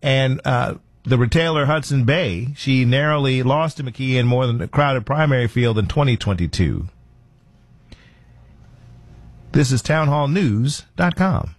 And the retailer Hudson Bay, she narrowly lost to McKee in more than a crowded primary field in 2022. This is townhallnews.com.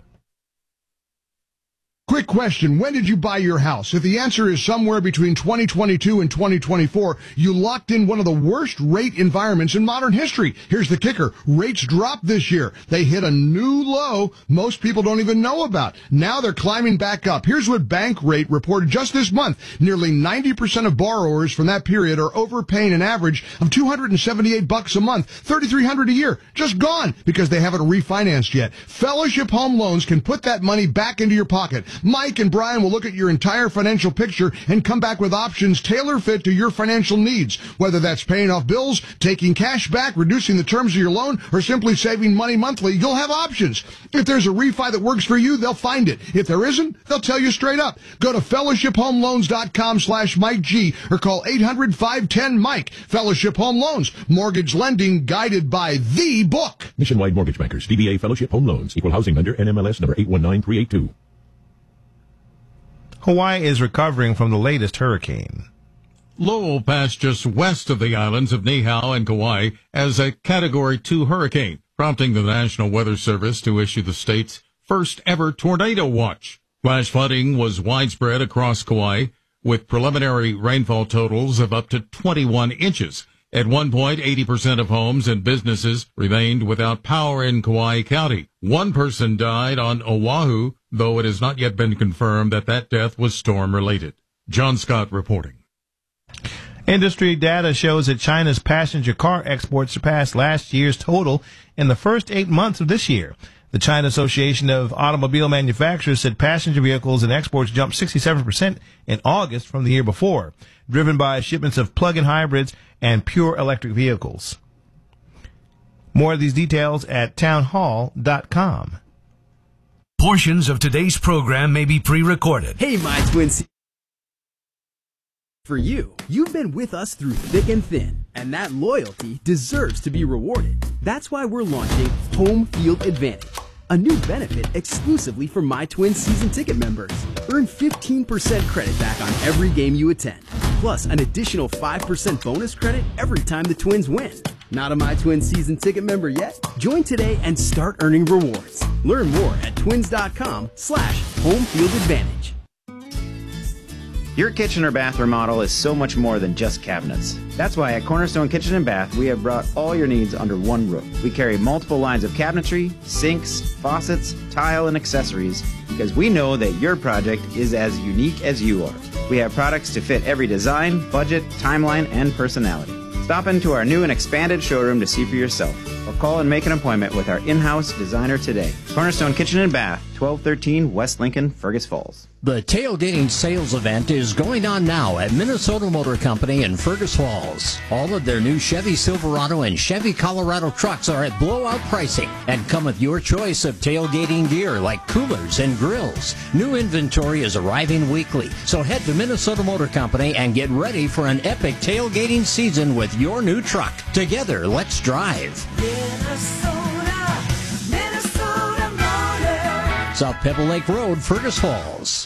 Quick question. When did you buy your house? If the answer is somewhere between 2022 and 2024, you locked in one of the worst rate environments in modern history. Here's the kicker. Rates dropped this year. They hit a new low most people don't even know about. Now they're climbing back up. Here's what Bankrate reported just this month. Nearly 90% of borrowers from that period are overpaying an average of $278 a month, $3,300 a year. Just gone because they haven't refinanced yet. Fellowship Home Loans can put that money back into your pocket. Mike and Brian will look at your entire financial picture and come back with options tailor-fit to your financial needs. Whether that's paying off bills, taking cash back, reducing the terms of your loan, or simply saving money monthly, you'll have options. If there's a refi that works for you, they'll find it. If there isn't, they'll tell you straight up. Go to fellowshiphomeloans.com/Mike G or call 800-510-MIKE. Fellowship Home Loans. Mortgage lending guided by the book. Nationwide Mortgage Bankers. DBA Fellowship Home Loans. Equal housing lender. NMLS number 819382. Hawaii is recovering from the latest hurricane. Lowell passed just west of the islands of Niihau and Kauai as a Category 2 hurricane, prompting the National Weather Service to issue the state's first ever tornado watch. Flash flooding was widespread across Kauai, with preliminary rainfall totals of up to 21 inches. At one point, 80% of homes and businesses remained without power in Kauai County. One person died on Oahu, though it has not yet been confirmed that death was storm-related. John Scott reporting. Industry data shows that China's passenger car exports surpassed last year's total in the first 8 months of this year. The China Association of Automobile Manufacturers said passenger vehicles and exports jumped 67% in August from the year before, driven by shipments of plug-in hybrids and pure electric vehicles. More of these details at townhall.com. Portions of today's program may be pre-recorded. Hey, my twins. For you, you've been with us through thick and thin, and that loyalty deserves to be rewarded. That's why we're launching Home Field Advantage, a new benefit exclusively for My Twins season ticket members. Earn 15% credit back on every game you attend, plus an additional 5% bonus credit every time the Twins win. Not a My Twins season ticket member yet? Join today and start earning rewards. Learn more at twins.com/homefieldadvantage. Your kitchen or bath remodel is so much more than just cabinets. That's why at Cornerstone Kitchen and Bath, we have brought all your needs under one roof. We carry multiple lines of cabinetry, sinks, faucets, tile, and accessories because we know that your project is as unique as you are. We have products to fit every design, budget, timeline, and personality. Stop into our new and expanded showroom to see for yourself, or call and make an appointment with our in-house designer today. Cornerstone Kitchen and Bath, 1213 West Lincoln, Fergus Falls. The tailgating sales event is going on now at Minnesota Motor Company in Fergus Falls. All of their new Chevy Silverado and Chevy Colorado trucks are at blowout pricing and come with your choice of tailgating gear like coolers and grills. New inventory is arriving weekly, so head to Minnesota Motor Company and get ready for an epic tailgating season with your new truck. Together, let's drive. Minnesota Motor. South Pebble Lake Road, Fergus Falls.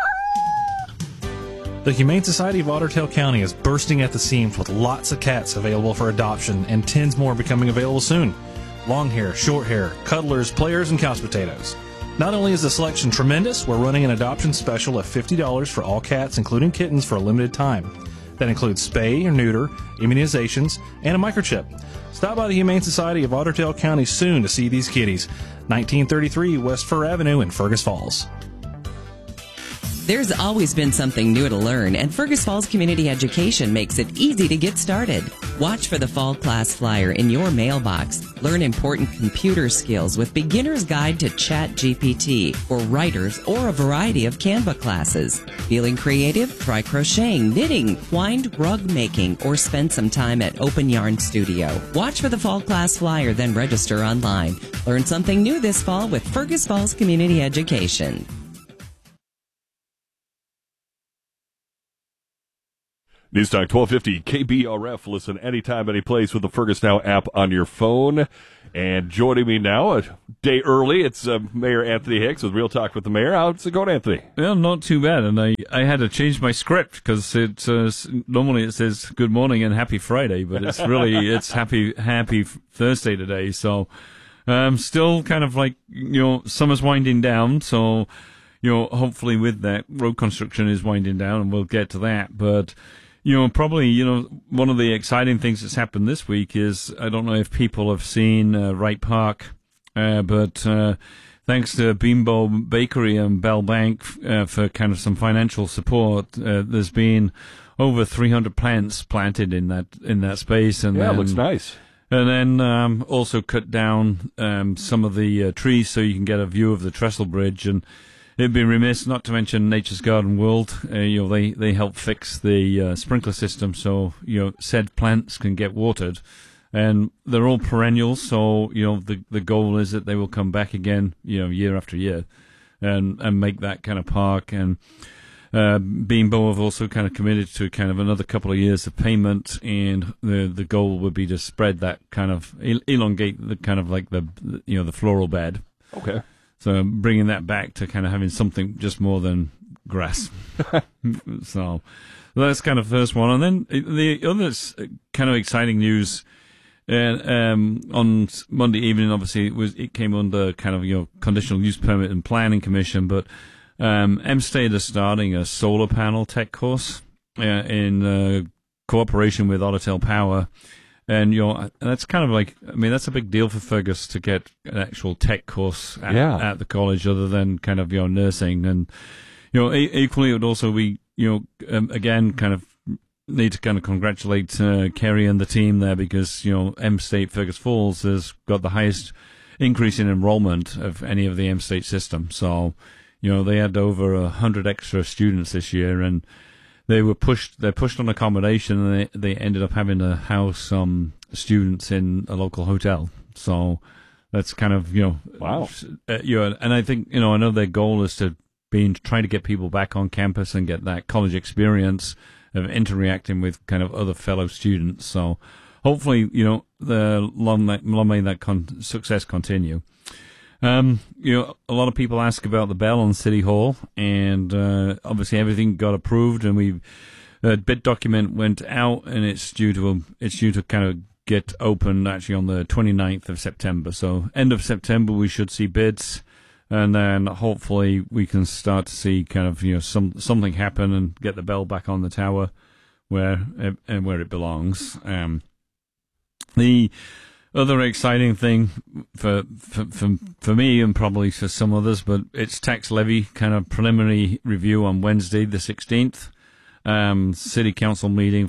The Humane Society of Otter Tail County is bursting at the seams with lots of cats available for adoption and tens more becoming available soon. Long hair, short hair, cuddlers, players, and couch potatoes. Not only is the selection tremendous, we're running an adoption special of $50 for all cats, including kittens, for a limited time. That includes spay or neuter, immunizations, and a microchip. Stop by the Humane Society of Otter Tail County soon to see these kitties. 1933 West Fur Avenue in Fergus Falls. There's always been something new to learn, and Fergus Falls Community Education makes it easy to get started. Watch for the fall class flyer in your mailbox. Learn important computer skills with Beginner's Guide to ChatGPT for writers or a variety of Canva classes. Feeling creative? Try crocheting, knitting, twined rug making, or spend some time at Open Yarn Studio. Watch for the fall class flyer, then register online. Learn something new this fall with Fergus Falls Community Education. News Talk 1250 KBRF. Listen anytime, any place with the Fergus Now app on your phone. And joining me now, a day early, it's Mayor Anthony Hicks with Real Talk with the Mayor. How's it going, Anthony? Well, not too bad. And I had to change my script because normally it says good morning and happy Friday, but it's really it's happy Thursday today. So still kind of like, summer's winding down. So, hopefully with that, road construction is winding down and we'll get to that. But probably, one of the exciting things that's happened this week is, I don't know if people have seen Wright Park, but thanks to Bimbo Bakery and Bell Bank for kind of some financial support, there's been over 300 plants planted in that space. And it looks nice. And then also cut down some of the trees so you can get a view of the Trestle Bridge. And it'd be remiss not to mention Nature's Garden World. They help fix the sprinkler system so said plants can get watered, and they're all perennials. So the goal is that they will come back again, year after year, and make that kind of park. And Bimbo have also kind of committed to kind of another couple of years of payment, and the goal would be to spread that kind of elongate the kind of like the floral bed. Okay. So bringing that back to kind of having something just more than grass. So that's kind of the first one. And then the other kind of exciting news, on Monday evening, obviously it came under kind of, conditional use permit and planning commission, but M-State is starting a solar panel tech course in cooperation with Ottertail Power. And that's kind of like, that's a big deal for Fergus to get an actual tech course at the college, other than kind of nursing. And equally, it would also be again kind of need to kind of congratulate Kerry and the team there, because M-State Fergus Falls has got the highest increase in enrollment of any of the M-State system. So they had over 100 extra students this year, and they're pushed on accommodation, and they ended up having to house some students in a local hotel. So that's kind of, wow. And I think, I know their goal is to trying to get people back on campus and get that college experience of interacting with kind of other fellow students. So hopefully, long may that success continue. A lot of people ask about the bell on City Hall, and obviously everything got approved, and bid document went out, and it's due to kind of get open actually on the 29th of September. So end of September we should see bids, and then hopefully we can start to see kind of something happen and get the bell back on the tower where it belongs. The other exciting thing for me, and probably for some others, but it's tax levy kind of preliminary review on Wednesday the 16th. City council meeting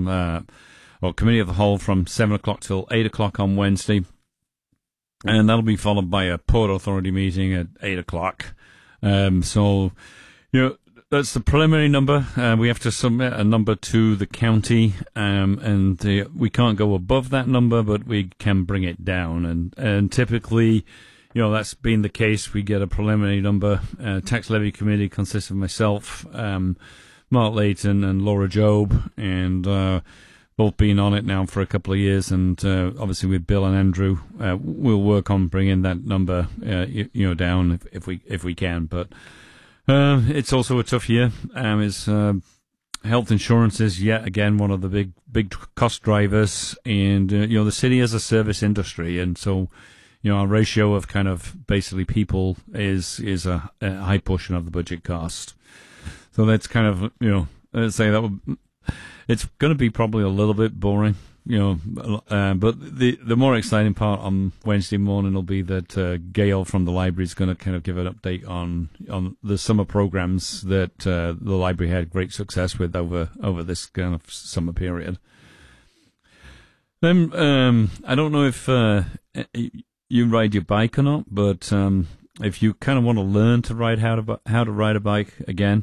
or committee of the whole from 7 o'clock till 8 o'clock on Wednesday, and that'll be followed by a Port Authority meeting at 8 o'clock. So that's the preliminary number. We have to submit a number to the county, and we can't go above that number, but we can bring it down. And typically, that's been the case. We get a preliminary number. Tax levy committee consists of myself, Mark Layton, and Laura Jobe, and both been on it now for a couple of years. And obviously with Bill and Andrew, we'll work on bringing that number, down if we can. But it's also a tough year. Health insurance is yet again one of the big cost drivers, and the city has a service industry, and so our ratio of kind of basically people is a high portion of the budget cost. So that's kind of let's say that it's going to be probably a little bit boring. But the more exciting part on Wednesday morning will be that Gail from the library is going to kind of give an update on the summer programs that the library had great success with over this kind of summer period. Then I don't know if you ride your bike or not, but if you kind of want to learn to ride how to ride a bike again.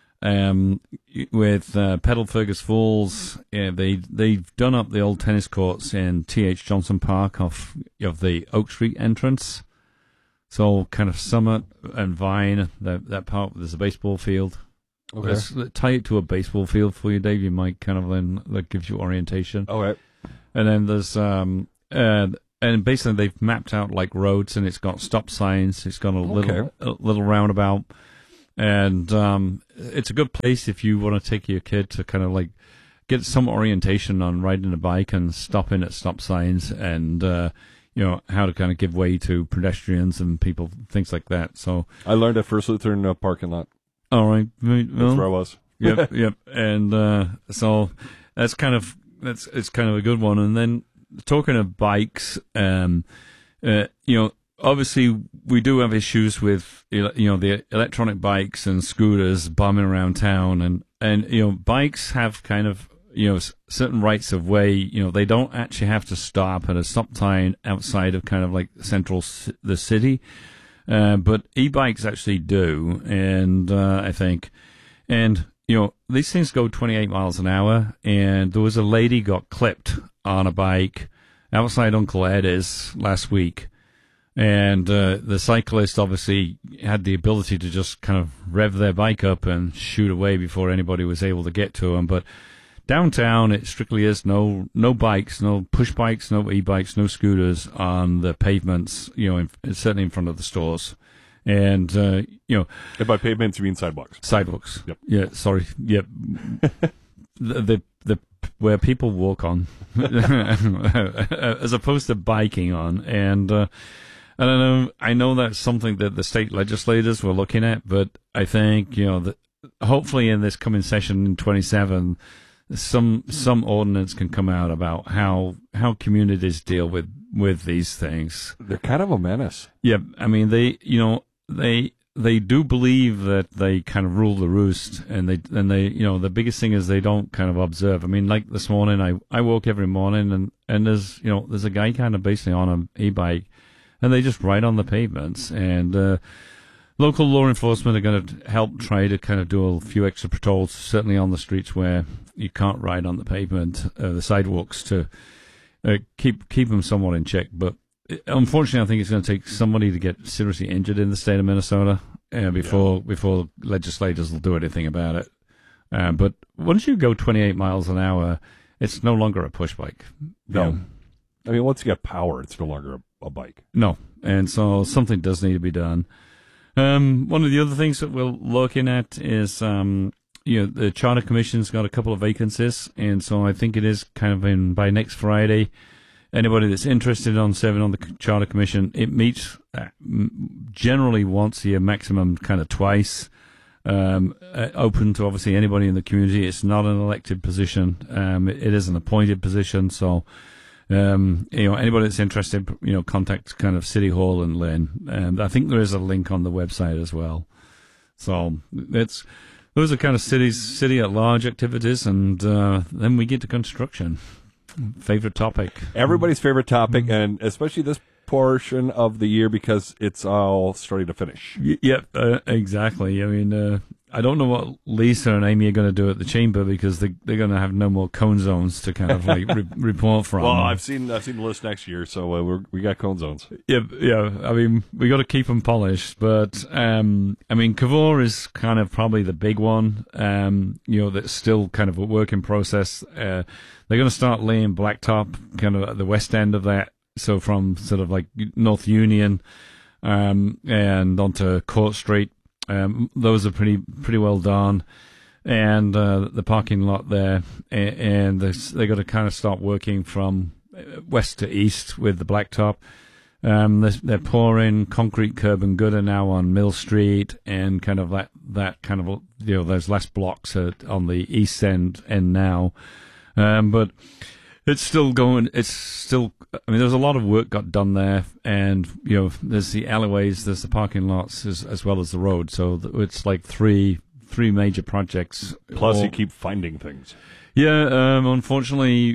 With Pedal Fergus Falls, they've done up the old tennis courts in T.H. Johnson Park of the Oak Street entrance. So kind of Summit and Vine, that part, there's a baseball field. Okay. Let's tie it to a baseball field for you, Dave. You might kind of then that gives you orientation. All right. And then there's and basically they've mapped out like roads, and it's got stop signs. It's got a little roundabout, and it's a good place if you want to take your kid to kind of like get some orientation on riding a bike and stopping at stop signs, and how to kind of give way to pedestrians and people, things like that. So I learned at First Lutheran parking lot. All right, well, that's where I was. Yep. And so it's kind of a good one. And then talking of bikes, obviously we do have issues with the electronic bikes and scooters bombing around town, and bikes have kind of certain rights of way. They don't actually have to stop at a stop sign outside of kind of like the city, but e-bikes actually do, and I think, and these things go 28 miles an hour, and there was a lady got clipped on a bike outside Uncle Eddie's last week, and the cyclist obviously had the ability to just kind of rev their bike up and shoot away before anybody was able to get to them. But downtown, it strictly is no bikes, no push bikes, no e-bikes, no scooters on the pavements, certainly in front of the stores. And, and by pavements, you mean sidewalks? Sidewalks. Yep. Yeah, sorry. Yep. the where people walk on, as opposed to biking on. And, I know that's something that the state legislators were looking at, but I think, that hopefully in this coming session in 27, some ordinance can come out about how communities deal with these things. They're kind of a menace. Yeah, I mean they do believe that they kind of rule the roost, and they the biggest thing is they don't kind of observe. I mean, like this morning, I walk every morning, and there's a guy kind of basically on an e-bike, and they just ride on the pavements, and local law enforcement are going to help try to kind of do a few extra patrols, certainly on the streets where you can't ride on the pavement, the sidewalks, to keep them somewhat in check. But unfortunately, I think it's going to take somebody to get seriously injured in the state of Minnesota before legislators will do anything about it. But once you go 28 miles an hour, it's no longer a push bike. No. I mean, once you get power, it's no longer a bike. No. And so something does need to be done. One of the other things that we're looking at is, the Charter Commission's got a couple of vacancies, and so I think it is kind of by next Friday. Anybody that's interested on serving on the Charter Commission, it meets generally once a year, maximum kind of twice. Open to obviously anybody in the community. It's not an elected position. It is an appointed position, so anybody that's interested, contact kind of City Hall and Lynn. And I think there is a link on the website as well. So those are kind of city at large activities, and then we get to construction. Favorite topic. Everybody's favorite topic, and especially this portion of the year because it's all starting to finish. Yep, exactly. I mean, I don't know what Lisa and Amy are going to do at the chamber because they're going to have no more cone zones to kind of like report from. Well, I've seen the list next year, so we got cone zones. Yeah. I mean, we got to keep them polished, but I mean, Cavour is kind of probably the big one. That's still kind of a work in process. They're going to start laying blacktop kind of at the west end of that. So from sort of like North Union and onto Court Street, those are pretty well done, and the parking lot there, and they got to kind of start working from west to east with the blacktop. They're pouring concrete curb and gutter now on Mill Street, and kind of that kind of those last blocks on the east end now, but. It's still going. I mean, there's a lot of work got done there, and there's the alleyways, there's the parking lots, as well as the road. So it's like three major projects. Plus, you keep finding things. Yeah, unfortunately,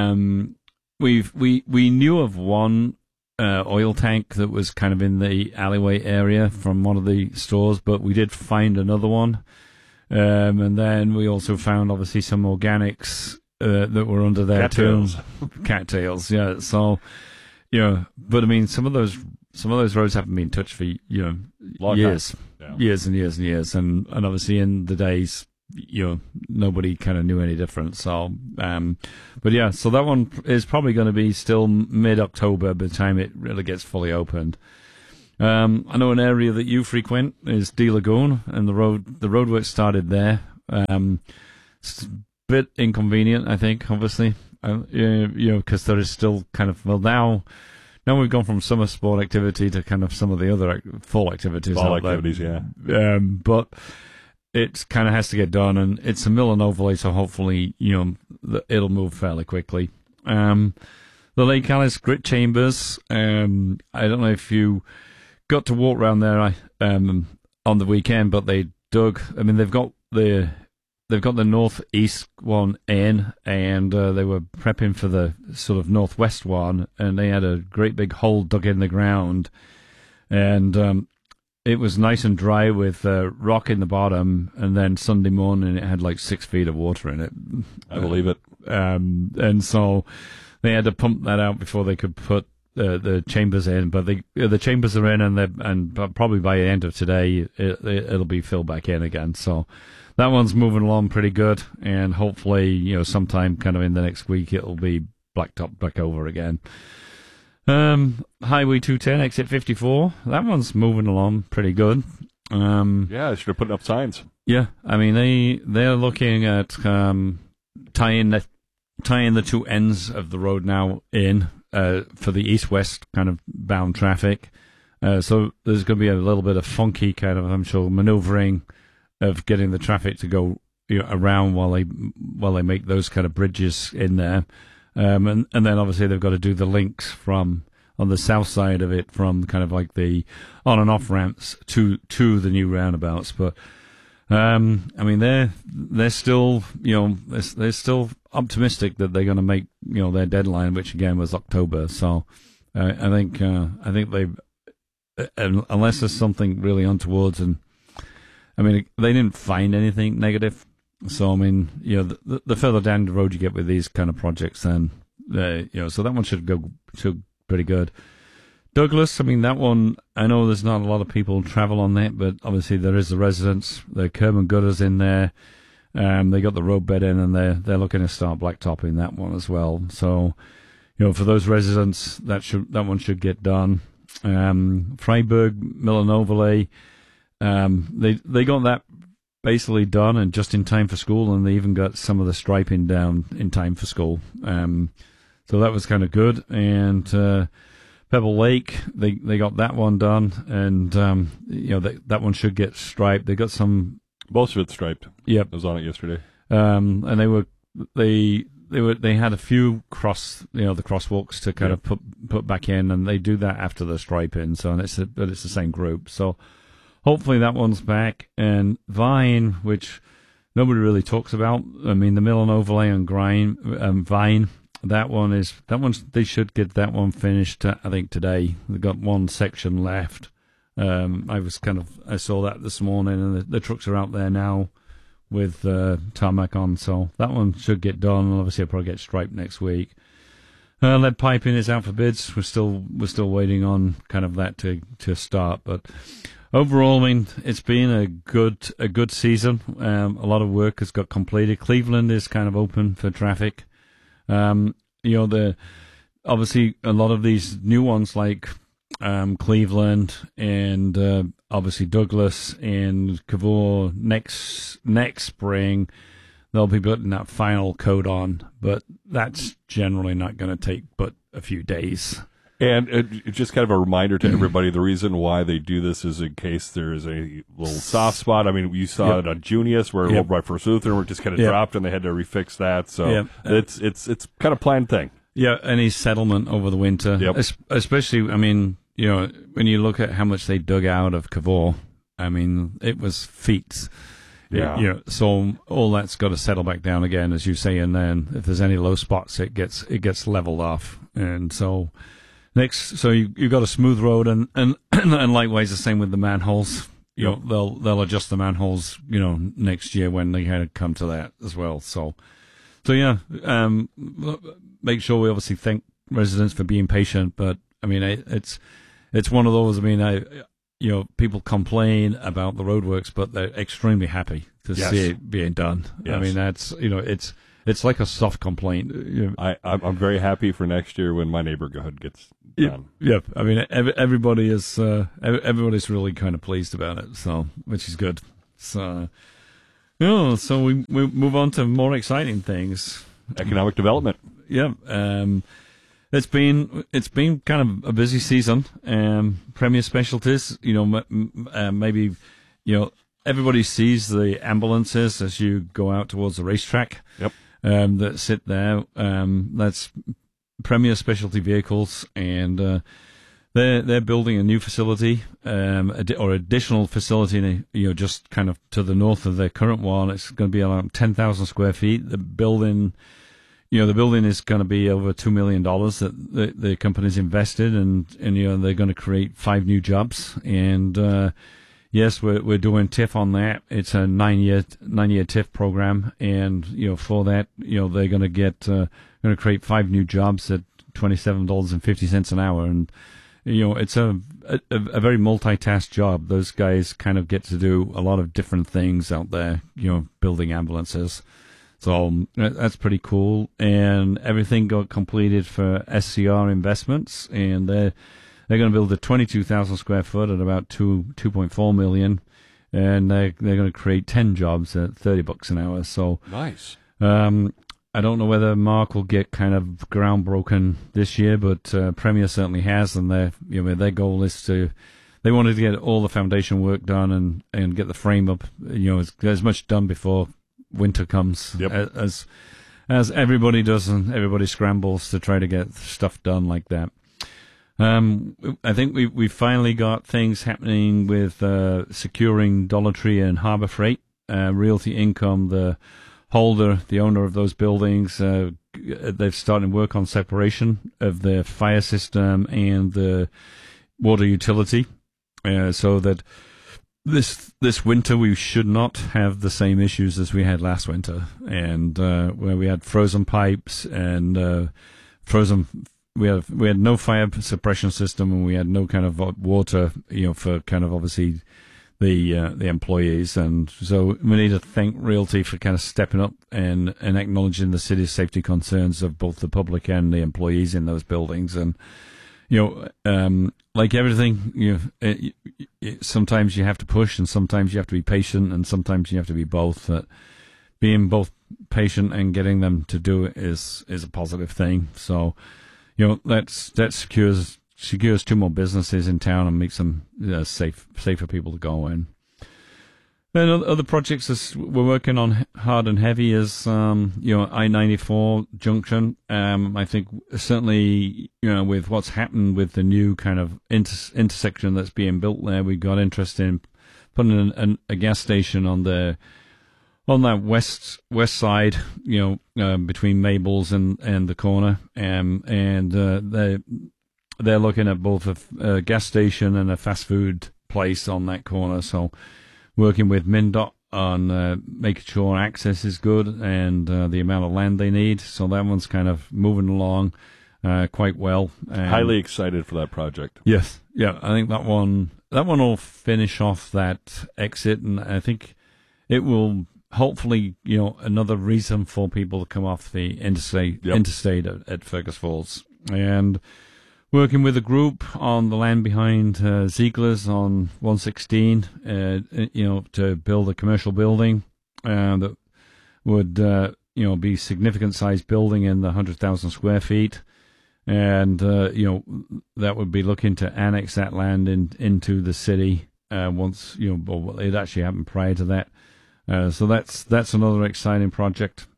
we knew of one oil tank that was kind of in the alleyway area from one of the stores, but we did find another one, and then we also found obviously some organics. That were under there Cattails. too. Cattails, yeah. So, but I mean, some of those some of those roads haven't been touched for Long years, time. years and years and years, and obviously in the days, nobody kind of knew any difference. So, but yeah, so that one is probably going to be still mid-October by the time it really gets fully opened. I know an area that you frequent is De Lagoon, and the roadwork started there. It's a bit inconvenient, I think, obviously, because there is still kind of, now we've gone from summer sport activity to kind of some of the other fall activities. Yeah. But it kind of has to get done, and it's a mill and overlay, so hopefully, it'll move fairly quickly. The Lake Alice Grit Chambers, I don't know if you got to walk around there on the weekend, but they dug. I mean, they've got the northeast one in, and they were prepping for the sort of northwest one, and they had a great big hole dug in the ground, and it was nice and dry with rock in the bottom, and then Sunday morning it had like 6 feet of water in it. I believe it. And so they had to pump that out before they could put the chambers in, but the chambers are in, and probably by the end of today it'll be filled back in again. So that one's moving along pretty good, and hopefully sometime kind of in the next week it'll be blacktop back over again. Highway 210 exit 54, that one's moving along pretty good. Yeah, they should have put up signs. Yeah, I mean they're looking at tying the two ends of the road now in. For the east-west kind of bound traffic. So there's going to be a little bit of funky kind of, I'm sure, maneuvering of getting the traffic to go around while they make those kind of bridges in there. And then obviously they've got to do the links from on the south side of it from kind of like the on and off ramps to the new roundabouts. But I mean they're still they're still optimistic that they're going to make their deadline, which again was October. So I think they, unless there's something really untowards, and I mean they didn't find anything negative. So I mean the further down the road you get with these kind of projects, then so that one should pretty good. Douglas, I mean that one, I know there's not a lot of people travel on that, but obviously there is the residents, the curb and gutters in there. They got the roadbed in, and they're looking to start blacktopping that one as well. So, for those residents, that one should get done. Freiburg Mill and Overlay, they got that basically done and just in time for school, and they even got some of the striping down in time for school. So that was kind of good. And Pebble Lake, they got that one done, and that one should get striped. They got some. Most of it's striped. Yep, I was on it yesterday. And they had a few the crosswalks to kind of put back in, and they do that after the striping. So but it's the same group. So hopefully that one's back. And Vine, which nobody really talks about. I mean the Mill and Overlay and Vine. They should get that one finished. I think today they've got one section left. I saw that this morning, and the trucks are out there now with tarmac on, so that one should get done. And obviously, I'll probably get striped next week. Lead piping is out for bids. We're still waiting on kind of that to start. But overall, I mean, it's been a good season. A lot of work has got completed. Cleveland is kind of open for traffic. Obviously a lot of these new ones like. Cleveland and obviously Douglas and Cavour next spring they'll be putting that final coat on, but that's generally not going to take but a few days. And just kind of a reminder to everybody, the reason why they do this is in case there is a little soft spot. I mean, you saw it on Junius where World Wide First Lutheran were just kind of dropped, and they had to refix that. So it's kind of planned thing. Yeah, any settlement over the winter, especially, I mean, when you look at how much they dug out of Cavour, I mean, it was feet. Yeah. So all that's got to settle back down again, as you say, and then if there's any low spots, it gets leveled off. And so so you've got a smooth road, and likewise the same with the manholes. They'll adjust the manholes, next year when they kind of come to that as well. So yeah, make sure we obviously thank residents for being patient, but I mean, it's one of those. I mean, people complain about the roadworks, but they're extremely happy to see it being done. Yes. I mean, that's it's like a soft complaint. I'm very happy for next year when my neighborhood gets done. Yeah. I mean, everybody is everybody's really kind of pleased about it, so which is good. So, so we move on to more exciting things. Economic development. Yeah. It's been kind of a busy season. Premier Specialties, maybe, everybody sees the ambulances as you go out towards the racetrack. Yep. That sit there. That's Premier Specialty Vehicles, and they're building a new facility, or additional facility, just kind of to the north of their current one. It's going to be around 10,000 square feet. The building is going to be over $2 million that the company's invested, and they're going to create 5 new jobs. And yes, we're doing TIF on that. It's a 9-year TIF program, and for that, they're going to create 5 new jobs at $27.50 an hour, and it's a very multitask job. Those guys kind of get to do a lot of different things out there, building ambulances. So that's pretty cool. And everything got completed for SCR Investments, and they're going to build a 22,000 square foot at about $2.4 million, and they're going to create 10 jobs at $30 an hour. So nice. I don't know whether Mark will get kind of ground broken this year, but Premier certainly has, and their goal is they wanted to get all the foundation work done and get the frame up, as much done before winter comes, as everybody does, and everybody scrambles to try to get stuff done like that. I think we finally got things happening with securing Dollar Tree and Harbor Freight. Realty Income, the owner of those buildings, they've started work on separation of the fire system and the water utility, so that this winter we should not have the same issues as we had last winter, and where we had frozen pipes and we had no fire suppression system, and we had no kind of water, for kind of obviously the employees, and so we need to thank Realty for kind of stepping up and acknowledging the city's safety concerns of both the public and the employees in those buildings. And like everything, sometimes you have to push, and sometimes you have to be patient, and sometimes you have to be both. Being both patient and getting them to do it is a positive thing. So, that secures 2 more businesses in town and makes them safer people to go in. And other projects we're working on hard and heavy is, I-94 junction. I think certainly, with what's happened with the new kind of intersection that's being built there, we got interest in putting a gas station on that west side, between Mabel's and the corner. And they're looking at both a gas station and a fast food place on that corner. So, working with MnDOT on making sure access is good and the amount of land they need. So that one's kind of moving along quite well. Highly excited for that project. Yes. Yeah, I think that one will finish off that exit, and I think it will hopefully, another reason for people to come off the interstate at Fergus Falls. And working with a group on the land behind Ziegler's on 116, to build a commercial building that would, be significant sized building in the 100,000 square feet, and that would be looking to annex that land into the city once it actually happened prior to that. So that's another exciting project.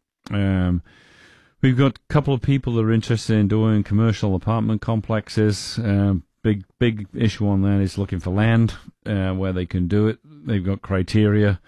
We've got a couple of people that are interested in doing commercial apartment complexes. Big issue on that is looking for land where they can do it. They've got criteria,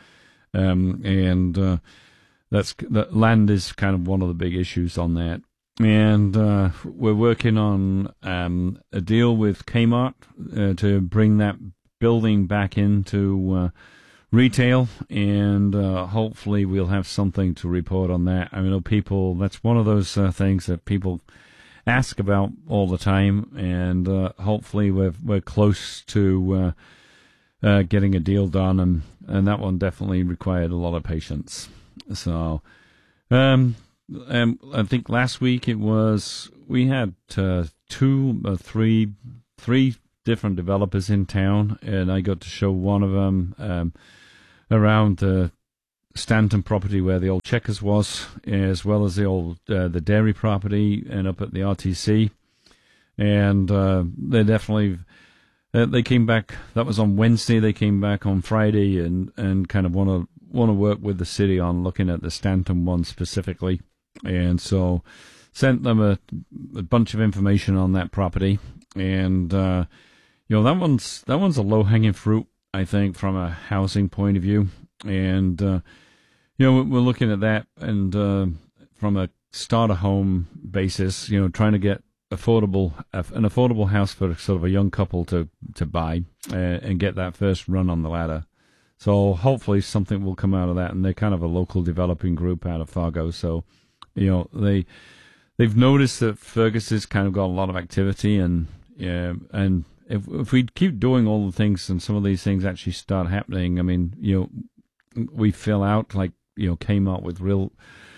and that land is kind of one of the big issues on that. And we're working on a deal with Kmart to bring that building back into retail, and hopefully we'll have something to report on that. I mean, that's one of those things that people ask about all the time, and hopefully we're close to getting a deal done, and that one definitely required a lot of patience. So, I think last week we had three different developers in town, and I got to show one of them around the Stanton property where the old Checkers was, as well as the old the dairy property and up at the RTC. And they definitely they came back. That was on Wednesday. They came back on Friday and kind of want to work with the city on looking at the Stanton one specifically. And so sent them a bunch of information on that property. And that one's a low hanging fruit, I think, from a housing point of view. And we're looking at that, and from a starter home basis, trying to get an affordable house for sort of a young couple to buy and get that first run on the ladder. So hopefully something will come out of that, and they're kind of a local developing group out of Fargo. So they've noticed that Fergus has kind of got a lot of activity, and if we keep doing all the things and some of these things actually start happening, I mean, we fill out like Kmart with real,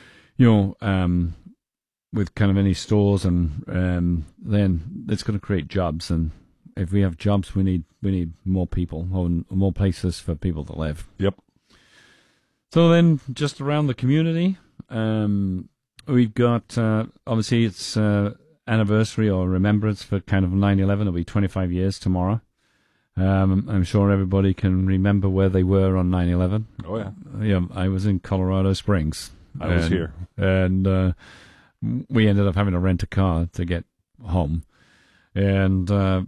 with kind of any stores, and then it's going to create jobs. And if we have jobs, we need more people, or more places for people to live. Yep. So then, just around the community, we've got obviously it's anniversary or remembrance for kind of 9/11. It'll be 25 years tomorrow. I'm sure everybody can remember where they were on 9/11. Oh, yeah. Yeah, I was in Colorado Springs. I was here. And we ended up having to rent a car to get home. And,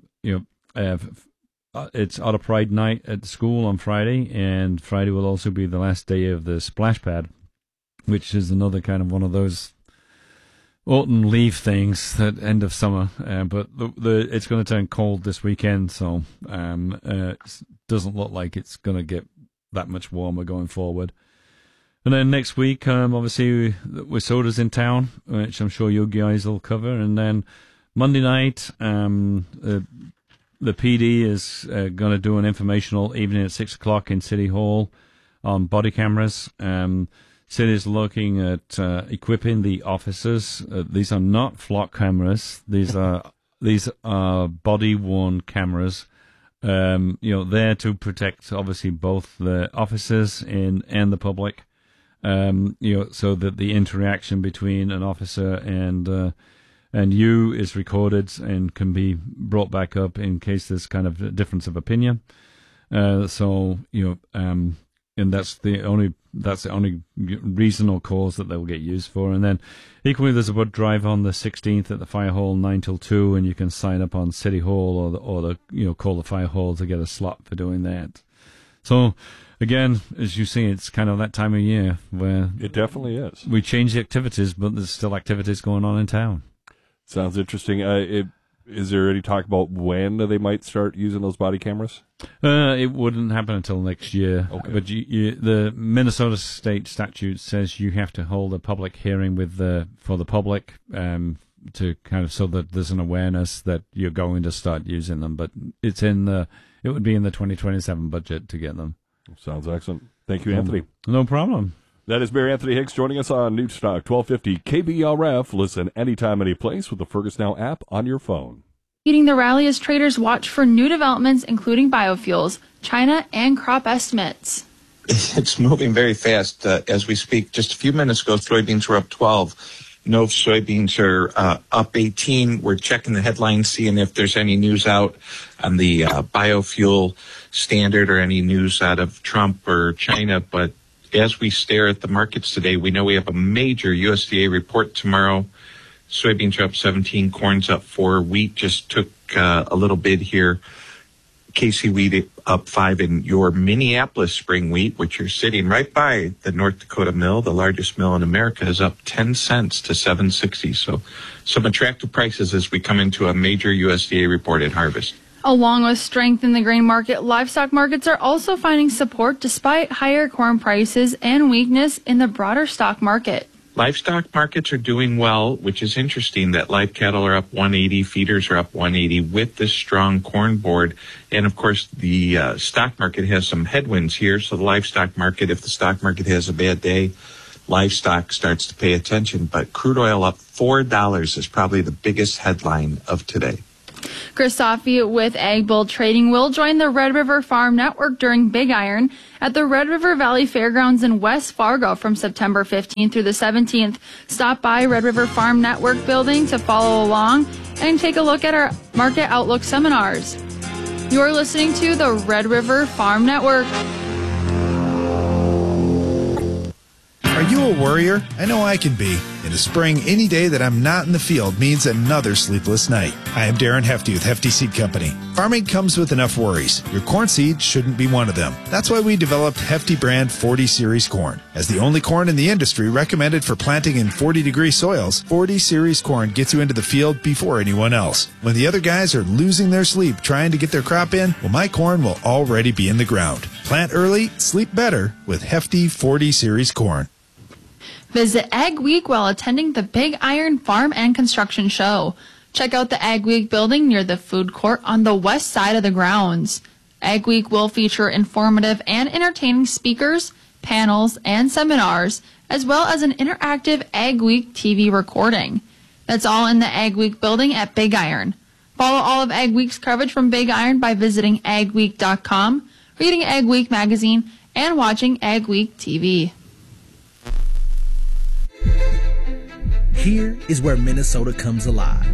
it's Auto Pride night at the school on Friday, and Friday will also be the last day of the splash pad, which is another kind of one of those autumn leave things at end of summer, but it's going to turn cold this weekend, so it doesn't look like it's going to get that much warmer going forward. And then next week, obviously, Wisoda's in town, which I'm sure you guys will cover. And then Monday night, the PD is going to do an informational evening at 6 o'clock in City Hall on body cameras. City's looking at equipping the officers. These are not flock cameras. These are body-worn cameras. There to protect obviously both the officers and the public. So that the interaction between an officer and you is recorded and can be brought back up in case there's kind of a difference of opinion. And that's the only reason or cause that they'll get used for. And then equally, there's a blood drive on the 16th at the Fire Hall, 9 till 2, and you can sign up on City Hall or call the Fire Hall to get a slot for doing that. So again, as you see, it's kind of that time of year where it definitely is. We change the activities, but there's still activities going on in town. Sounds interesting. Is there any talk about when they might start using those body cameras? It wouldn't happen until next year. Okay. But the Minnesota state statute says you have to hold a public hearing for the public to kind of so that there's an awareness that you're going to start using them. But it would be in the 2027 budget to get them. Sounds excellent. Thank you, Anthony. No problem. That is Mayor Anthony Hicks joining us on Newstalk 1250 KBRF. Listen anytime, any place with the Fergus Now app on your phone. Leading the rally as traders watch for new developments, including biofuels, China, and crop estimates. It's moving very fast as we speak. Just a few minutes ago, soybeans were up 12. No, soybeans are up 18. We're checking the headlines, seeing if there's any news out on the biofuel standard or any news out of Trump or China. But as we stare at the markets today, we know we have a major USDA report tomorrow. Soybeans are up 17, corn's up 4. Wheat just took a little bid here. KC wheat up 5, and your Minneapolis spring wheat, which you're sitting right by the North Dakota mill, the largest mill in America, is up 10 cents to $7.60. So some attractive prices as we come into a major USDA reported harvest. Along with strength in the grain market, livestock markets are also finding support despite higher corn prices and weakness in the broader stock market. Livestock markets are doing well, which is interesting that live cattle are up 180, feeders are up 180 with this strong corn board. And of course, the stock market has some headwinds here. So the livestock market, if the stock market has a bad day, livestock starts to pay attention. But crude oil up $4 is probably the biggest headline of today. Chris Safi with Ag Bull Trading will join the Red River Farm Network during Big Iron at the Red River Valley Fairgrounds in West Fargo from September 15th through the 17th. Stop by Red River Farm Network building to follow along and take a look at our Market Outlook seminars. You're listening to the Red River Farm Network. Are you a worrier? I know I can be. In the spring, any day that I'm not in the field means another sleepless night. I am Darren Hefty with Hefty Seed Company. Farming comes with enough worries. Your corn seed shouldn't be one of them. That's why we developed Hefty brand 40 Series corn. As the only corn in the industry recommended for planting in 40-degree soils, 40 Series corn gets you into the field before anyone else. When the other guys are losing their sleep trying to get their crop in, well, my corn will already be in the ground. Plant early, sleep better with Hefty 40 Series corn. Visit Ag Week while attending the Big Iron Farm and Construction Show. Check out the Ag Week building near the food court on the west side of the grounds. Ag Week will feature informative and entertaining speakers, panels, and seminars, as well as an interactive Ag Week TV recording. That's all in the Ag Week building at Big Iron. Follow all of Ag Week's coverage from Big Iron by visiting agweek.com, reading Ag Week magazine, and watching Ag Week TV. Here is where Minnesota comes alive.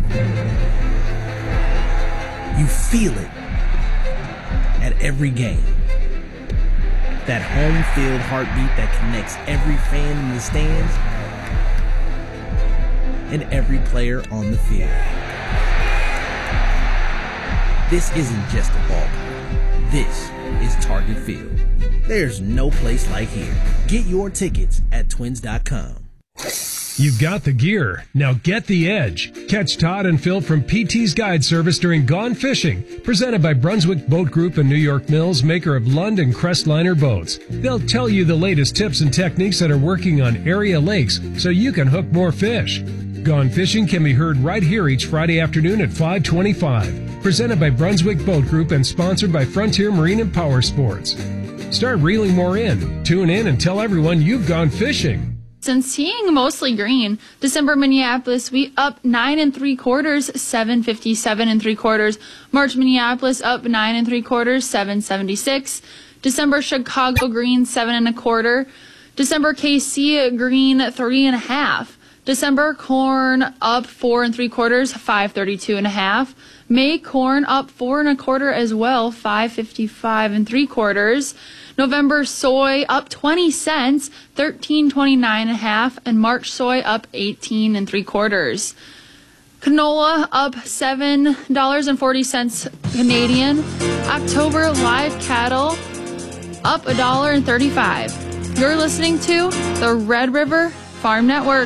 You feel it at every game. That home field heartbeat that connects every fan in the stands and every player on the field. This isn't just a ballpark. This is Target Field. There's no place like here. Get your tickets at twins.com. You've got the gear. Now get the edge. Catch Todd and Phil from PT's Guide Service during Gone Fishing, presented by Brunswick Boat Group and New York Mills, maker of Lund and Crestliner boats. They'll tell you the latest tips and techniques that are working on area lakes so you can hook more fish. Gone Fishing can be heard right here each Friday afternoon at 5:25. Presented by Brunswick Boat Group and sponsored by Frontier Marine and Power Sports. Start reeling more in. Tune in and tell everyone you've gone fishing. Since seeing mostly green, December Minneapolis wheat up 9 3/4, 757 3/4. March Minneapolis up 9 3/4, 776. December Chicago green 7 1/4. December KC green 3 1/2. December corn up 4 3/4, 532 1/2. May corn up 4 1/4 as well, 555 3/4. November soy up 20 cents, 13.29 1/2, and March soy up 18 3/4. Canola up $7.40 Canadian. October live cattle up $1.35. You're listening to the Red River Farm Network.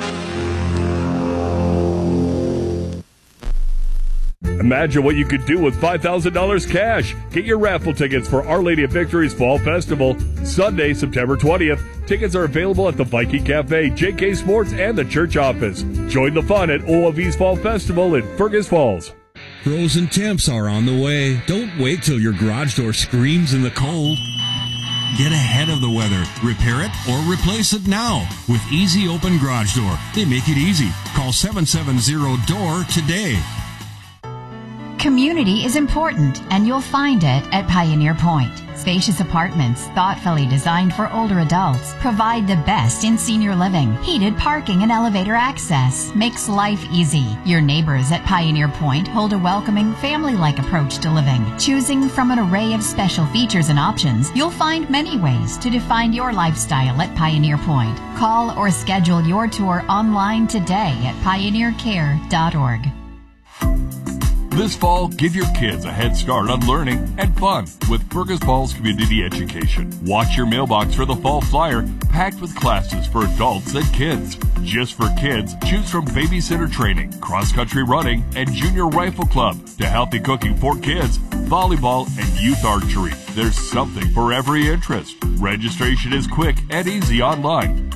Imagine what you could do with $5,000 cash. Get your raffle tickets for Our Lady of Victory's Fall Festival, Sunday, September 20th. Tickets are available at the Viking Cafe, JK Sports, and the church office. Join the fun at OOV's Fall Festival in Fergus Falls. Frozen temps are on the way. Don't wait till your garage door screams in the cold. Get ahead of the weather. Repair it or replace it now with Easy Open Garage Door. They make it easy. Call 770-DOOR today. Community is important, and you'll find it at Pioneer Point. Spacious apartments, thoughtfully designed for older adults, provide the best in senior living. Heated parking and elevator access makes life easy. Your neighbors at Pioneer Point hold a welcoming, family-like approach to living. Choosing from an array of special features and options, you'll find many ways to define your lifestyle at Pioneer Point. Call or schedule your tour online today at pioneercare.org. This fall, give your kids a head start on learning and fun with Fergus Falls Community Education. Watch your mailbox for the fall flyer packed with classes for adults and kids. Just for kids, choose from babysitter training, cross-country running, and junior rifle club to healthy cooking for kids, volleyball, and youth archery. There's something for every interest. Registration is quick and easy online.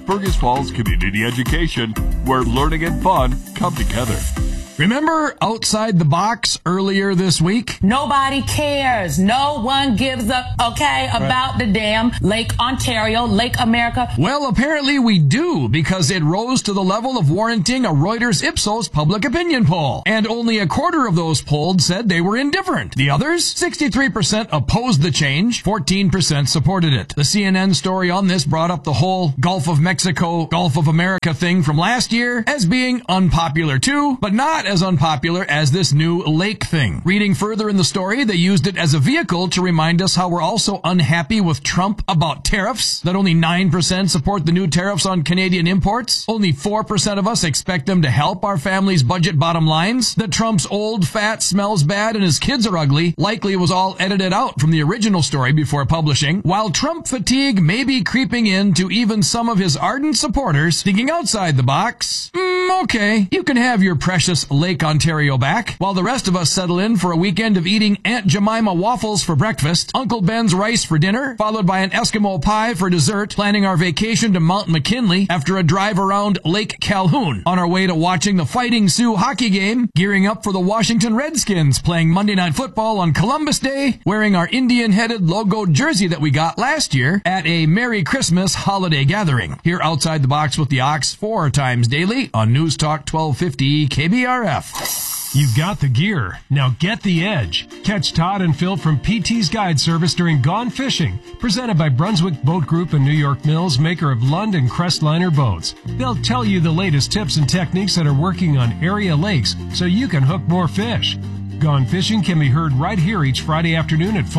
Fergus Falls Community Education, where learning and fun come together. Remember Outside the Box earlier this week? Nobody cares. No one gives a about the damn Lake Ontario, Lake America. Well, apparently we do, because it rose to the level of warranting a Reuters Ipsos public opinion poll. And only a quarter of those polled said they were indifferent. The others, 63% opposed the change, 14% supported it. The CNN story on this brought up the whole Gulf of Mexico, Gulf of America thing from last year as being unpopular too, but not as unpopular as this new lake thing. Reading further in the story, they used it as a vehicle to remind us how we're also unhappy with Trump about tariffs, that only 9% support the new tariffs on Canadian imports, only 4% of us expect them to help our family's budget bottom lines, that Trump's old, fat, smells bad, and his kids are ugly, likely was all edited out from the original story before publishing, while Trump fatigue may be creeping in to even some of his ardent supporters thinking outside the box. Okay, you can have your precious Lake Ontario back, while the rest of us settle in for a weekend of eating Aunt Jemima waffles for breakfast, Uncle Ben's rice for dinner, followed by an Eskimo pie for dessert, planning our vacation to Mount McKinley after a drive around Lake Calhoun, on our way to watching the Fighting Sioux hockey game, gearing up for the Washington Redskins playing Monday Night Football on Columbus Day, wearing our Indian-headed logo jersey that we got last year at a Merry Christmas holiday gathering. Here Outside the Box with the Ox 4 times daily on News Talk 1250 KBRF. You've got the gear. Now get the edge. Catch Todd and Phil from PT's Guide Service during Gone Fishing, presented by Brunswick Boat Group and New York Mills, maker of Lund and Crestliner boats. They'll tell you the latest tips and techniques that are working on area lakes so you can hook more fish. Gone Fishing can be heard right here each Friday afternoon at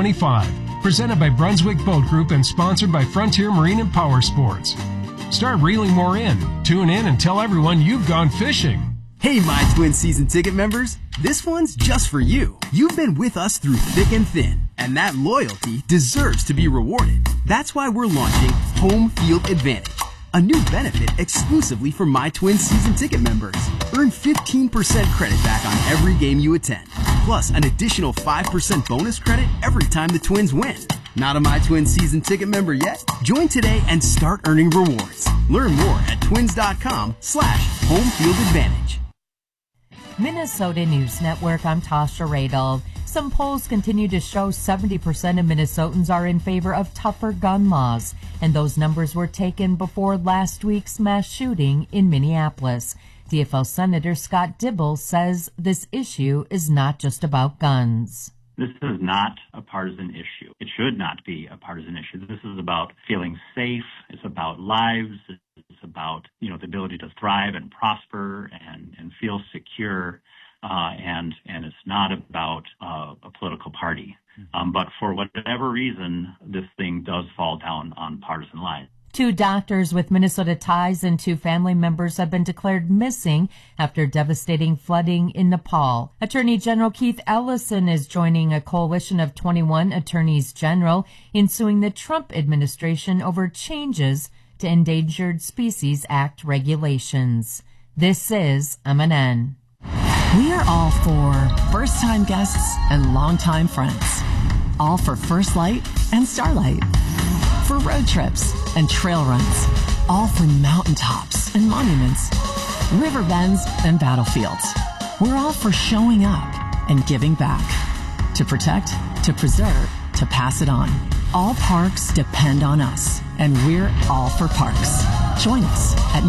5:25. Presented by Brunswick Boat Group and sponsored by Frontier Marine and Power Sports. Start reeling more in. Tune in and tell everyone you've gone fishing. Hey, My Twin season ticket members, this one's just for you. You've been with us through thick and thin, and that loyalty deserves to be rewarded. That's why we're launching Home Field Advantage, a new benefit exclusively for My Twin season ticket members. Earn 15% credit back on every game you attend, plus an additional 5% bonus credit every time the Twins win. Not a My Twin season ticket member yet? Join today and start earning rewards. Learn more at twins.com/homefieldadvantage. Minnesota News Network, I'm Tasha Radel. Some polls continue to show 70% of Minnesotans are in favor of tougher gun laws, and those numbers were taken before last week's mass shooting in Minneapolis. DFL Senator Scott Dibble says this issue is not just about guns. This is not a partisan issue. It should not be a partisan issue. This is about feeling safe. It's about lives. It's about, the ability to thrive and prosper and feel secure. And it's not about a political party. But for whatever reason, this thing does fall down on partisan lines. 2 doctors with Minnesota ties and 2 family members have been declared missing after devastating flooding in Nepal. Attorney General Keith Ellison is joining a coalition of 21 attorneys general in suing the Trump administration over changes to Endangered Species Act regulations. This is MNN. We are all for first-time guests and longtime friends. All for First Light and Starlight. For road trips and trail runs. All for mountaintops and monuments, river bends and battlefields. We're all for showing up and giving back. To protect, to preserve, to pass it on. All parks depend on us, and we're all for parks. Join us at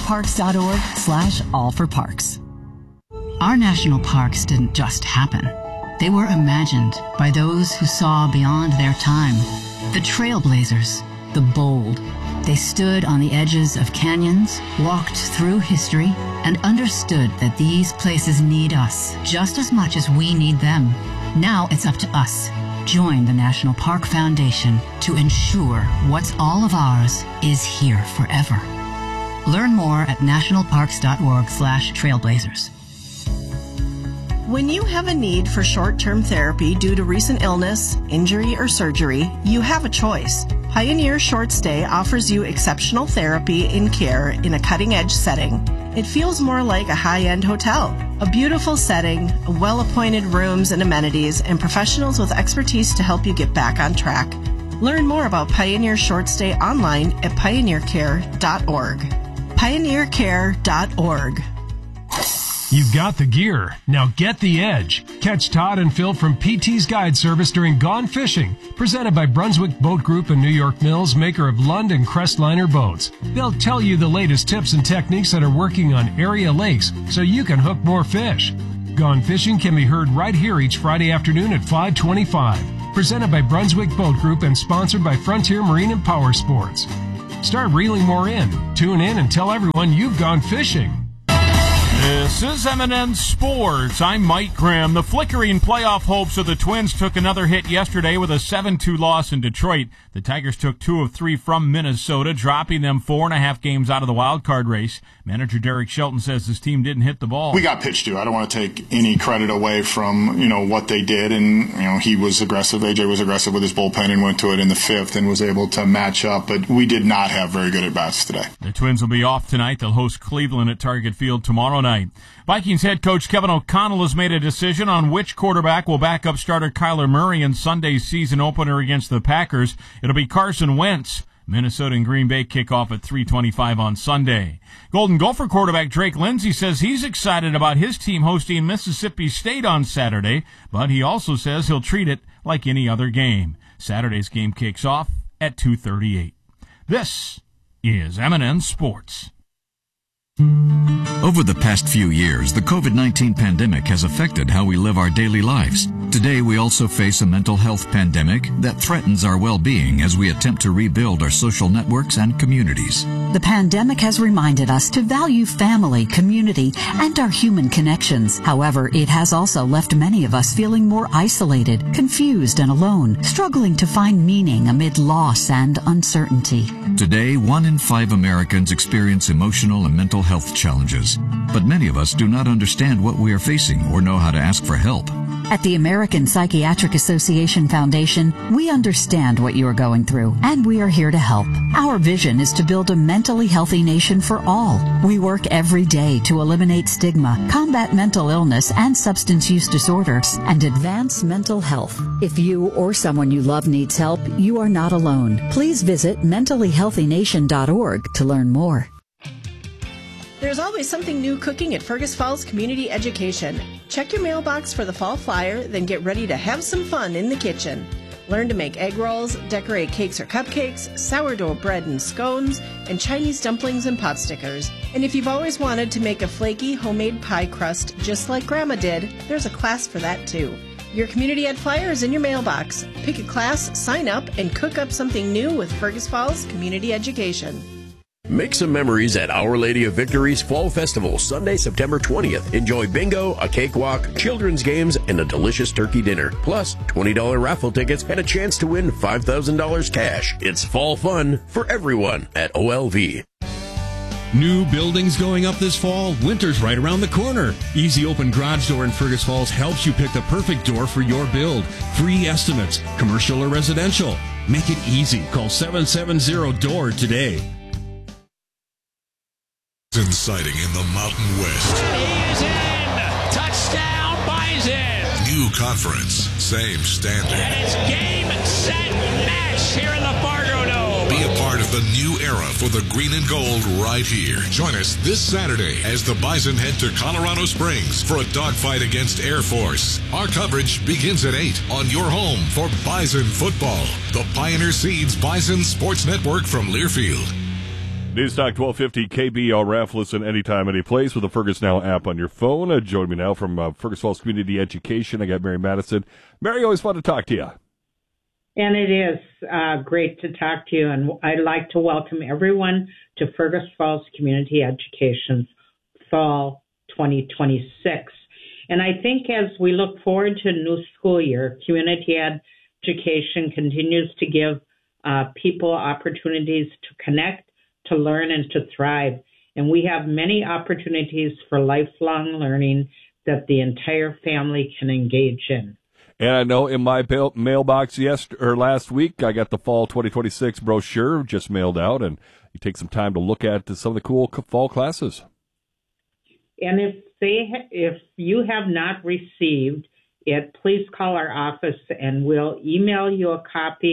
nationalparks.org/allforparks. Our national parks didn't just happen. They were imagined by those who saw beyond their time. The trailblazers, the bold. They stood on the edges of canyons, walked through history, and understood that these places need us just as much as we need them. Now it's up to us. Join the National Park Foundation to ensure what's all of ours is here forever. Learn more at nationalparks.org/trailblazers. When you have a need for short-term therapy due to recent illness, injury, or surgery, you have a choice. Pioneer Short Stay offers you exceptional therapy and care in a cutting-edge setting. It feels more like a high-end hotel. A beautiful setting, well-appointed rooms and amenities, and professionals with expertise to help you get back on track. Learn more about Pioneer Short Stay online at pioneercare.org. Pioneercare.org. You've got the gear. Now get the edge. Catch Todd and Phil from PT's Guide Service during Gone Fishing, presented by Brunswick Boat Group and New York Mills, maker of Lund and Crestliner boats. They'll tell you the latest tips and techniques that are working on area lakes so you can hook more fish. Gone Fishing can be heard right here each Friday afternoon at 5:25. Presented by Brunswick Boat Group and sponsored by Frontier Marine and Power Sports. Start reeling more in. Tune in and tell everyone you've gone fishing. This is M&N Sports. I'm Mike Grimm. The flickering playoff hopes of the Twins took another hit yesterday with a 7-2 loss in Detroit. The Tigers took 2 of 3 from Minnesota, dropping them 4.5 games out of the wild card race. Manager Derek Shelton says his team didn't hit the ball. We got pitched to. I don't want to take any credit away from, what they did. And, he was aggressive. AJ was aggressive with his bullpen and went to it in the 5th and was able to match up. But we did not have very good at-bats today. The Twins will be off tonight. They'll host Cleveland at Target Field tomorrow night. Vikings head coach Kevin O'Connell has made a decision on which quarterback will back up starter Kyler Murray in Sunday's season opener against the Packers. It'll be Carson Wentz. Minnesota and Green Bay kick off at 3:25 on Sunday. Golden Gopher quarterback Drake Lindsey says he's excited about his team hosting Mississippi State on Saturday, but he also says he'll treat it like any other game. Saturday's game kicks off at 2:38. This is M&N Sports. Over the past few years, the COVID-19 pandemic has affected how we live our daily lives. Today, we also face a mental health pandemic that threatens our well-being as we attempt to rebuild our social networks and communities. The pandemic has reminded us to value family, community, and our human connections. However, it has also left many of us feeling more isolated, confused, and alone, struggling to find meaning amid loss and uncertainty. Today, 1 in 5 Americans experience emotional and mental health challenges, but many of us do not understand what we are facing or know how to ask for help. At the American Psychiatric Association Foundation, we understand what you are going through, and we are here to help. Our vision is to build a mentally healthy nation for all. We work every day to eliminate stigma, combat mental illness and substance use disorders, and advance mental health. If you or someone you love needs help, you are not alone. Please visit mentallyhealthynation.org to learn more. There's always something new cooking at Fergus Falls Community Education. Check your mailbox for the fall flyer, then get ready to have some fun in the kitchen. Learn to make egg rolls, decorate cakes or cupcakes, sourdough bread and scones, and Chinese dumplings and pot stickers. And if you've always wanted to make a flaky homemade pie crust just like Grandma did, there's a class for that too. Your Community Ed flyer is in your mailbox. Pick a class, sign up, and cook up something new with Fergus Falls Community Education. Make some memories at Our Lady of Victory's Fall Festival, Sunday, September 20th. Enjoy bingo, a cakewalk, children's games, and a delicious turkey dinner. Plus, $20 raffle tickets and a chance to win $5,000 cash. It's fall fun for everyone at OLV. New buildings going up this fall? Winter's right around the corner. Easy Open Garage Door in Fergus Falls helps you pick the perfect door for your build. Free estimates, commercial or residential. Make it easy. Call 770-DOOR today. Sighting in the Mountain West. He is in! Touchdown, Bison! New conference, same standard. And it's game, set, match here in the Fargo Dome. Be a part of the new era for the green and gold right here. Join us this Saturday as the Bison head to Colorado Springs for a dogfight against Air Force. Our coverage begins at 8 on your home for Bison football. The Pioneer Seeds Bison Sports Network from Learfield. Newstalk 1250 KBRF. Listen anytime, any place with the Fergus Now app on your phone. Join me now from Fergus Falls Community Education. I got Mary Madison. Mary, always fun to talk to you. And it is great to talk to you. And I'd like to welcome everyone to Fergus Falls Community Education's Fall 2026. And I think as we look forward to a new school year, community education continues to give people opportunities to connect, to learn, and to thrive. And we have many opportunities for lifelong learning that the entire family can engage in. And I know in my mailbox last week, I got the Fall 2026 brochure just mailed out, and you take some time to look at some of the cool fall classes. And if you have not received it, please call our office and we'll email you a copy.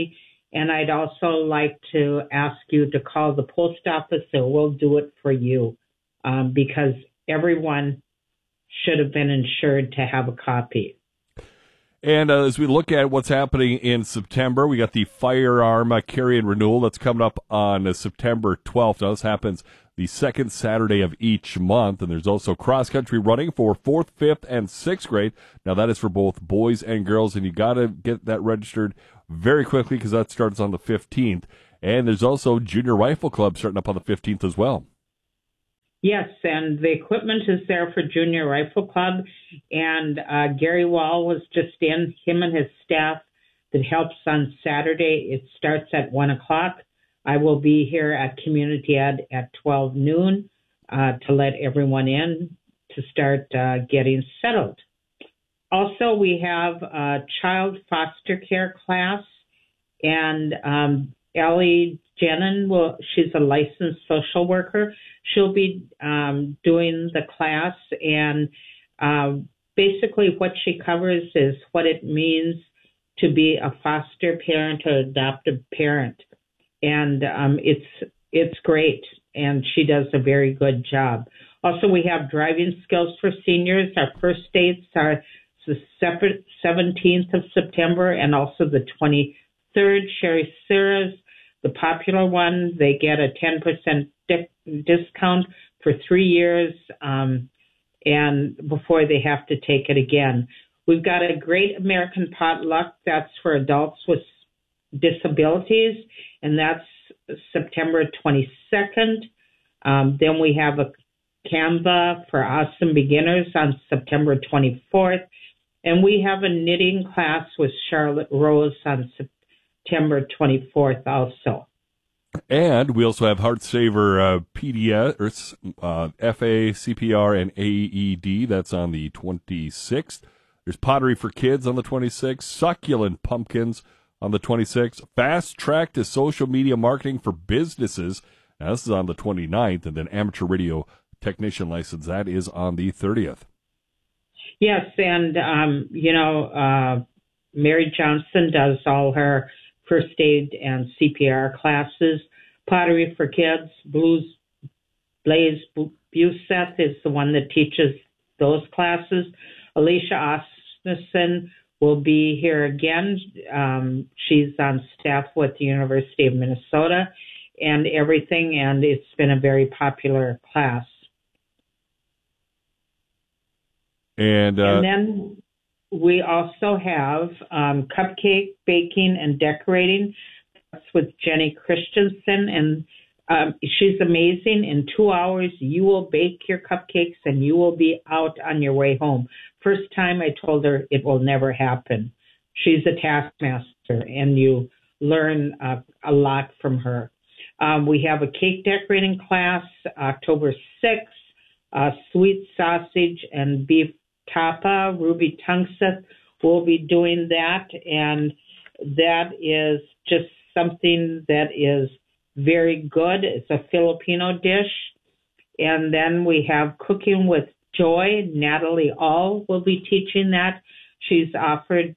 And I'd also like to ask you to call the post office, and we'll do it for you, because everyone should have been insured to have a copy. And as we look at what's happening in September, we got the firearm carry and renewal that's coming up on September 12th. Now, this happens the second Saturday of each month, and there's also cross-country running for 4th, 5th, and 6th grade. Now, that is for both boys and girls, and you got to get that registered very quickly because that starts on the 15th. And there's also Junior Rifle Club starting up on the 15th as well. Yes, and the equipment is there for Junior Rifle Club, and Gary Wall was just in, him and his staff that helps on Saturday. It starts at 1 o'clock. I will be here at Community Ed at 12 noon to let everyone in to start getting settled. Also, we have a child foster care class, and Ellie Jenin, she's a licensed social worker. She'll be doing the class, and basically what she covers is what it means to be a foster parent or adoptive parent. And it's great, and she does a very good job. Also, we have driving skills for seniors. Our first dates are the 17th of September and also the 23rd. Sherry Sears, the popular one, they get a 10% discount for 3 years and before they have to take it again. We've got a Great American Potluck. That's for adults with disabilities, and that's September 22nd. Then we have a Canva for awesome beginners on September 24th. And we have a knitting class with Charlotte Rose on September 24th also. And we also have Heart Saver PDS, FA, CPR, and AED. That's on the 26th. There's Pottery for Kids on the 26th. Succulent Pumpkins on the 26th. Fast Track to Social Media Marketing for Businesses. Now, this is on the 29th. And then Amateur Radio Technician License. That is on the 30th. Yes, and, Mary Johnson does all her first aid and CPR classes. Pottery for Kids, Blaze Buseth is the one that teaches those classes. Alicia Osmussen will be here again. She's on staff with the University of Minnesota and everything, and it's been a very popular class. And then we also have cupcake baking and decorating. That's with Jenny Christensen, and she's amazing. In 2 hours, you will bake your cupcakes and you will be out on your way home. First time I told her it will never happen. She's a taskmaster, and you learn a lot from her. We have a cake decorating class October 6th, sweet sausage and beef tapa. Ruby Tungseth will be doing that, and that is just something that is very good. It's a Filipino dish. And then we have Cooking with Joy. Natalie All will be teaching that. She's authored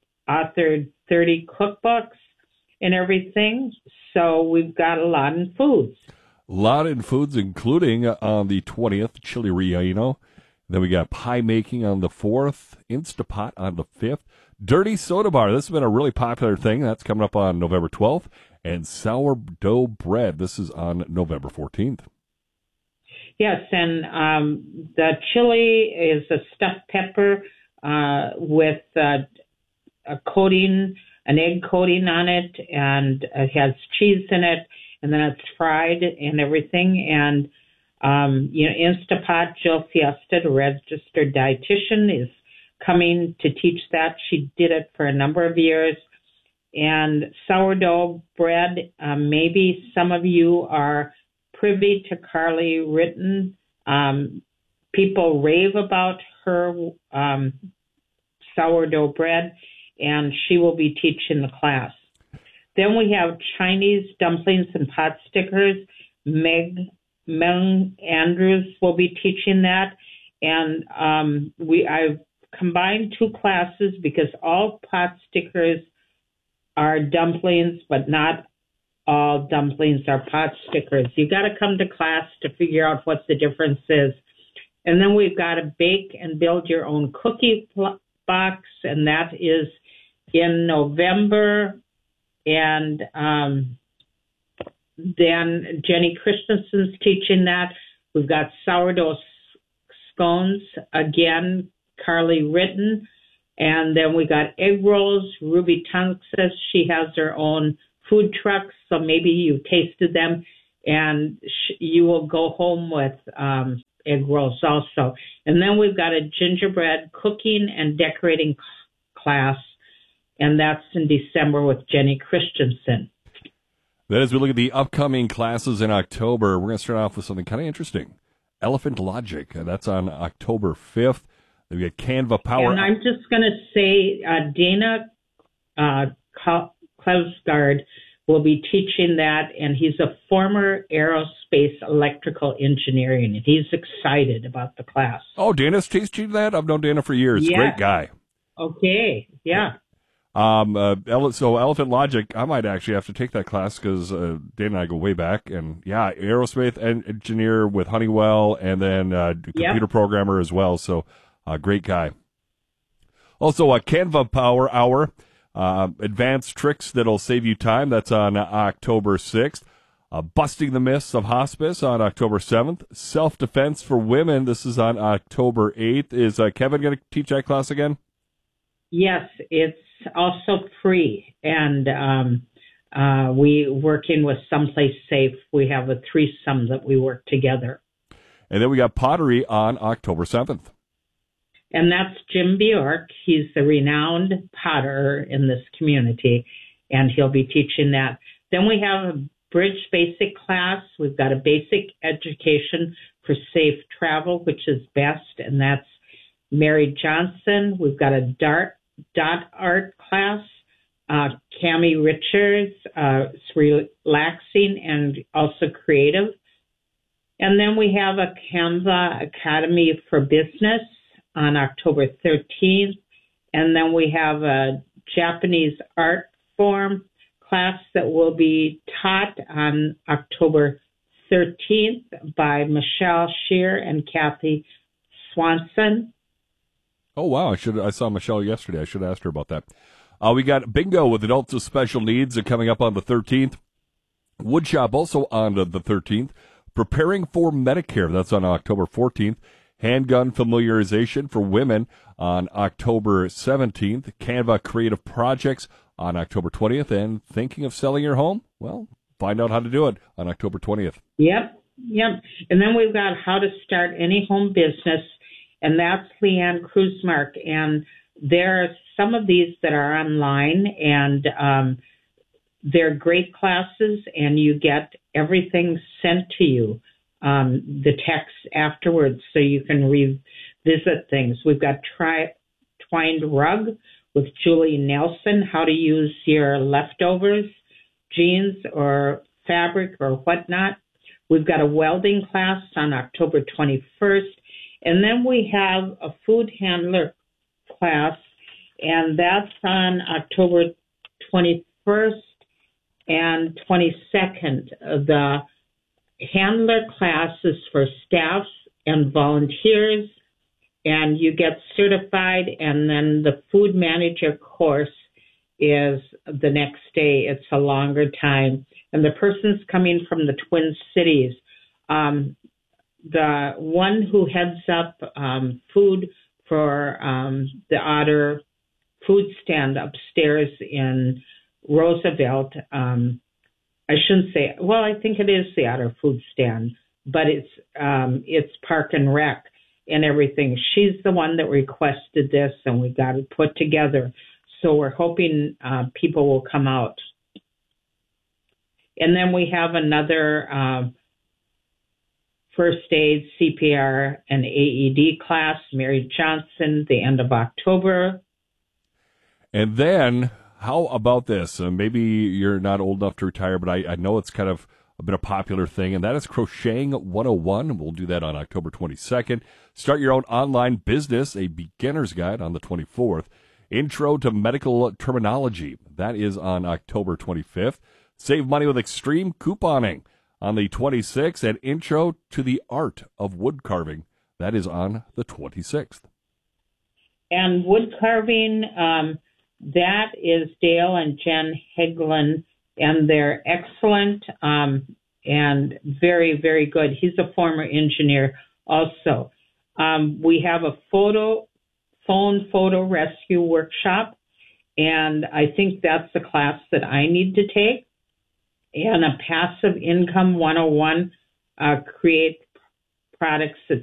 30 cookbooks and everything. So we've got a lot in foods. A lot in foods, including on the 20th, chili relleno. Then we got pie making on the 4th, Instapot on the 5th, Dirty Soda Bar. This has been a really popular thing. That's coming up on November 12th. And sourdough bread. This is on November 14th. Yes, and the chili is a stuffed pepper with a coating, an egg coating on it, and it has cheese in it, and then it's fried and everything. And Instapot, Jill Fiesta, the registered dietitian, is coming to teach that. She did it for a number of years. And sourdough bread, maybe some of you are privy to Carly Ritten. People rave about her sourdough bread, and she will be teaching the class. Then we have Chinese dumplings and pot stickers. Meng Andrews will be teaching that. And I've combined two classes because all pot stickers are dumplings, but not all dumplings are pot stickers. You got to come to class to figure out what the difference is. And then we've got a bake and build your own cookie box, and that is in November. And then Jenny Christensen's teaching that. We've got sourdough scones, again, Carly Ritten. And then we got egg rolls. Ruby Tunk says she has her own food trucks, so maybe you tasted them, and you will go home with egg rolls also. And then we've got a gingerbread cooking and decorating class, and that's in December with Jenny Christensen. Then as we look at the upcoming classes in October, we're going to start off with something kind of interesting. Elephant Logic, that's on October 5th. Then we got Canva Power. And I'm just going to say Dana Klausgaard will be teaching that, and he's a former aerospace electrical engineering, and he's excited about the class. Oh, Dana's teaching that? I've known Dana for years. Yeah. Great guy. Okay, yeah. So Elephant Logic, I might actually have to take that class because Dana and I go way back, and yeah, aerospace engineer with Honeywell, and then computer programmer as well. So great guy. Also, a Canva Power Hour, advanced tricks that'll save you time. That's on October 6th. Busting the Myths of Hospice on October 7th. Self-Defense for Women. This is on October 8th. Is Kevin going to teach that class again? Yes, it's also free, and we working with Someplace Safe. We have a threesome that we work together. And then we got pottery on October 7th. And that's Jim Bjork. He's the renowned potter in this community, and he'll be teaching that. Then we have a bridge basic class. We've got a basic education for safe travel, which is best, and that's Mary Johnson. We've got a dot art class. Cammie Richards, it's relaxing and also creative. And then we have a Canva Academy for Business on October 13th. And then we have a Japanese art form class that will be taught on October 13th by Michelle Shear and Kathy Swanson. Oh, wow. I saw Michelle yesterday. I should have asked her about that. We got bingo with adults with special needs coming up on the 13th. Woodshop also on the 13th. Preparing for Medicare. That's on October 14th. Handgun familiarization for women on October 17th. Canva Creative Projects on October 20th. And thinking of selling your home? Well, find out how to do it on October 20th. Yep. And then we've got how to start any home business. And that's Leanne Kruzmark. And there are some of these that are online, and they're great classes, and you get everything sent to you, the text afterwards, so you can revisit things. We've got Twined Rug with Julie Nelson, how to use your leftovers, jeans or fabric or whatnot. We've got a welding class on October 21st. And then we have a food handler class, and that's on October 21st and 22nd. The handler class is for staffs and volunteers, and you get certified, and then the food manager course is the next day. It's a longer time. And the person's coming from the Twin Cities. The one who heads up food for the Otter food stand upstairs in Roosevelt, I shouldn't say, well, I think it is the Otter food stand, but it's Park and Rec and everything. She's the one that requested this, and we got it put together. So we're hoping people will come out. And then we have another first aid, CPR, and AED class, Mary Johnson, the end of October. And then, how about this? Maybe you're not old enough to retire, but I know it's kind of a bit of a popular thing, and that is Crocheting 101. We'll do that on October 22nd. Start your own online business, a beginner's guide on the 24th. Intro to Medical Terminology. That is on October 25th. Save money with extreme couponing on the 26th. And Intro to the Art of Wood Carving. That is on the 26th. And wood carving, that is Dale and Jen Heglin, and they're excellent and very, very good. He's a former engineer also. We have a phone photo rescue workshop, and I think that's the class that I need to take. And a passive income 101, create products that